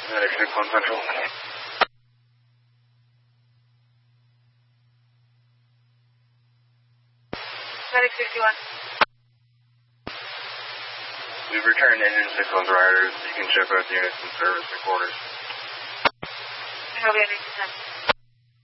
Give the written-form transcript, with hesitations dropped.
Medic 6-1 Central. Medic 61. We've returned engine 6-1's riders. You can check out the units in service and quarters. Copy, 10.